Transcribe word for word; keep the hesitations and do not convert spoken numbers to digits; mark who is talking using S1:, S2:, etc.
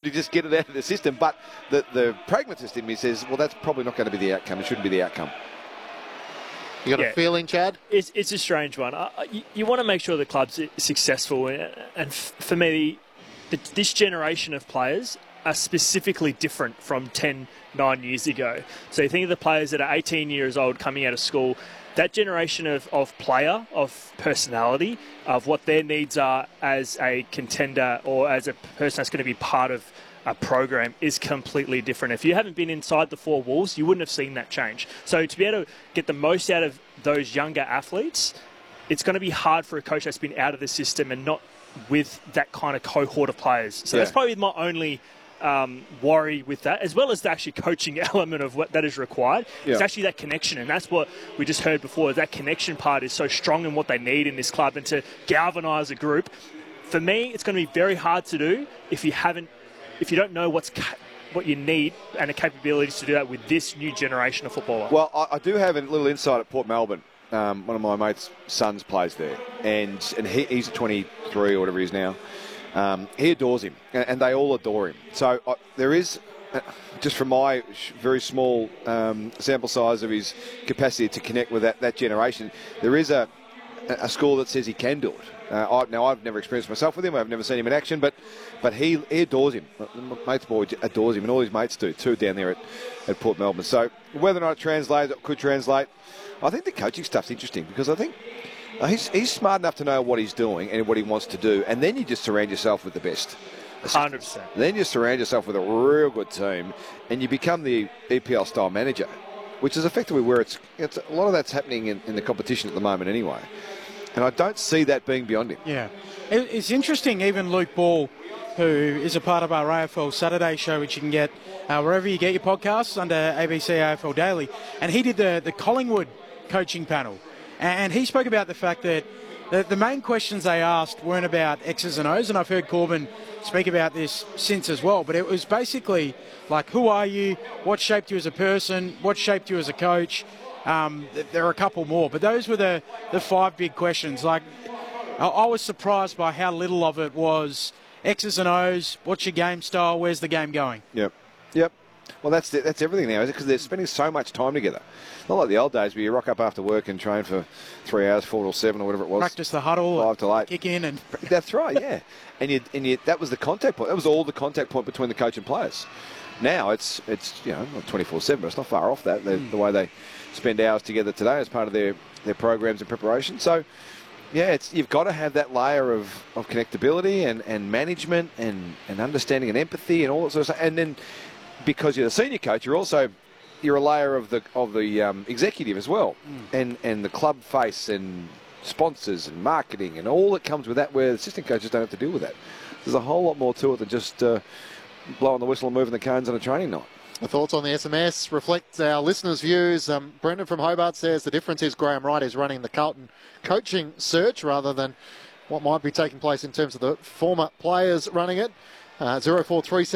S1: to just get it out of the system. But the, the pragmatist in me says, well, that's probably not going to be the outcome. It shouldn't be the outcome.
S2: You got
S3: yeah.
S2: a feeling, Chad?
S3: It's, it's a strange one. Uh, you, you want to make sure the club's successful. And, and f- for me, the, this generation of players are specifically different from ten, nine years ago. So you think of the players that are eighteen years old coming out of school, that generation of, of player, of personality, of what their needs are as a contender or as a person that's going to be part of a program is completely different. If you haven't been inside the four walls, you wouldn't have seen that change. So to be able to get the most out of those younger athletes, it's going to be hard for a coach that's been out of the system and not with that kind of cohort of players. So yeah. that's probably my only um, worry with that, as well as the actually coaching element of what that is required. Yeah. It's actually that connection, and that's what we just heard before. That connection part is so strong in what they need in this club, and to galvanise a group. For me, it's going to be very hard to do if you haven't, if you don't know what's ca- what you need and the capabilities to do that with this new generation of footballer.
S1: Well, I, I do have a little insight at Port Melbourne. Um, one of my mates' sons plays there, and and he, he's twenty-three or whatever he is now. Um, he adores him, and, and they all adore him. So uh, there is, uh, just from my sh- very small um, sample size of his capacity to connect with that, that generation, there is a, a school that says he can do it. Uh, I, now, I've never experienced myself with him. I've never seen him in action, but but he, he adores him. My mate's boy adores him, and all his mates do, too, down there at, at Port Melbourne. So whether or not it translates, it could translate, I think the coaching stuff's interesting, because I think uh, he's, he's smart enough to know what he's doing and what he wants to do, and then you just surround yourself with the best.
S3: one hundred percent.
S1: Then you surround yourself with a real good team, and you become the E P L-style manager, which is effectively where it's, it's a lot of that's happening in, in the competition at the moment anyway. And I don't see that being beyond him.
S4: Yeah. It's interesting, even Luke Ball, who is a part of our A F L Saturday show, which you can get uh, wherever you get your podcasts under A B C A F L Daily. And he did the, the Collingwood coaching panel. And he spoke about the fact that the, the main questions they asked weren't about X's and O's. And I've heard Corbin speak about this since as well. But it was basically like, who are you? What shaped you as a person? What shaped you as a coach? Um, there are a couple more, but those were the, the five big questions. Like, I, I was surprised by how little of it was X's and O's, what's your game style, where's the game going?
S1: Yep, yep. Well, that's that's everything now, is it? Because they're spending so much time together. Not like the old days where you rock up after work and train for three hours, four till seven or whatever it was.
S4: Practice the huddle,
S1: five till eight.
S4: Kick in, and
S1: that's right, yeah. And you and you that was the contact point. That was all the contact point between the coach and players. Now it's it's you know not twenty-four seven, but it's not far off that. Mm. The way they spend hours together today as part of their, their programs and preparation. So, yeah, it's you've got to have that layer of, of connectability and, and management and, and understanding and empathy and all that sort of stuff. And then because you're the senior coach, you're also you're a layer of the of the um, executive as well, mm. and and the club face and sponsors and marketing and all that comes with that, where the assistant coaches don't have to deal with that. There's a whole lot more to it than just uh, blowing the whistle and moving the cones on a training night.
S2: The thoughts on the S M S reflect our listeners' views. Um, Brendan from Hobart says the difference is Graham Wright is running the Carlton coaching search rather than what might be taking place in terms of the former players running it. Uh, zero four three